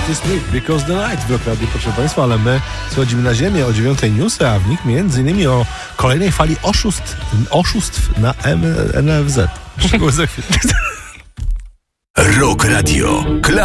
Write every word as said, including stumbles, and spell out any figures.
to sleep because the night w Rock Radio, proszę Państwa, ale my schodzimy na ziemię o dziewiątej newsy, a w nich między innymi o kolejnej fali oszustw, oszustw na M- N F Z. Szczegóły za chwilę. Rock Radio.